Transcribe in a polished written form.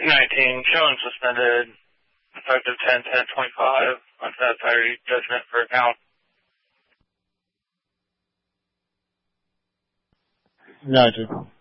19, showing suspended, effective 10/10/25, unsatisfactory judgment for account. Gotcha.